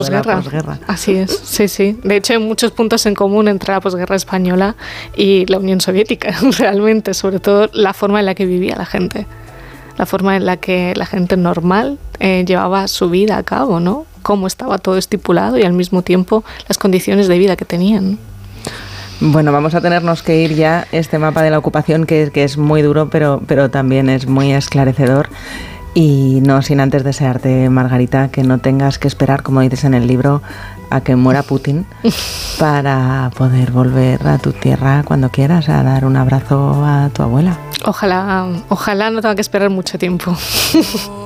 posguerra. Así es, sí, sí. De hecho, hay muchos puntos en común entre la posguerra española y la Unión Soviética, realmente, sobre todo la forma en la que vivía la gente, la forma en la que la gente normal llevaba su vida a cabo, ¿no? Cómo estaba todo estipulado y al mismo tiempo las condiciones de vida que tenían. Bueno, vamos a tenernos que ir ya. Este mapa de la ocupación que es muy duro, pero también es muy esclarecedor. Y no sin antes desearte, Margarita, que no tengas que esperar, como dices en el libro, a que muera Putin para poder volver a tu tierra cuando quieras, a dar un abrazo a tu abuela. Ojalá no tenga que esperar mucho tiempo.